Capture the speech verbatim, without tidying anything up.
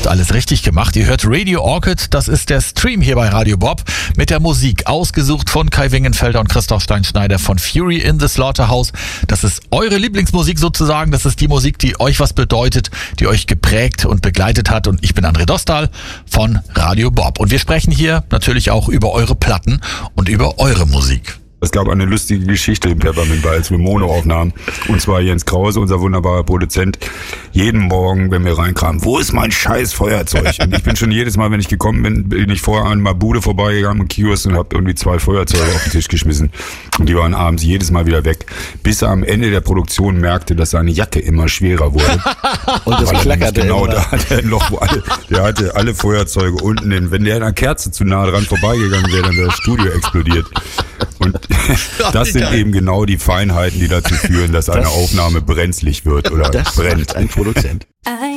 habt alles richtig gemacht. Ihr hört Radio Orchid, das ist der Stream hier bei Radio Bob mit der Musik, ausgesucht von Kai Wingenfelder und Christoph Steinschneider von Fury in the Slaughterhouse. Das ist eure Lieblingsmusik sozusagen, das ist die Musik, die euch was bedeutet, die euch geprägt und begleitet hat. Und ich bin André Dostal von Radio Bob. Und wir sprechen hier natürlich auch über eure Platten und über eure Musik. Es gab eine lustige Geschichte im Peppermint Bar, als wir Mono aufnahmen. Und zwar Jens Krause, unser wunderbarer Produzent, jeden Morgen, wenn wir reinkamen, wo ist mein scheiß Feuerzeug? Und ich bin schon jedes Mal, wenn ich gekommen bin, bin ich vorher an einer Bude vorbeigegangen im Kiosk und habe irgendwie zwei Feuerzeuge auf den Tisch geschmissen. Und die waren abends jedes Mal wieder weg, bis er am Ende der Produktion merkte, dass seine Jacke immer schwerer wurde. Und das klackerte genau, immer. da hatte er ein Loch, wo alle, der hatte alle Feuerzeuge unten in. Wenn der in einer Kerze zu nah dran vorbeigegangen wäre, dann wäre das Studio explodiert. Und das sind eben genau die Feinheiten, die dazu führen, dass eine Aufnahme brenzlig wird oder das brennt. sagt ein Produzent.